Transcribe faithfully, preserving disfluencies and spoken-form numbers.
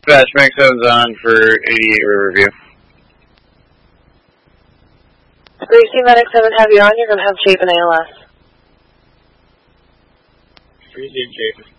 Dispatch, Max seven's on for eighty-eight Riverview. Gracie, Medic seven, have you on. You're going to have Chapin A L S. Gracie and Chapin.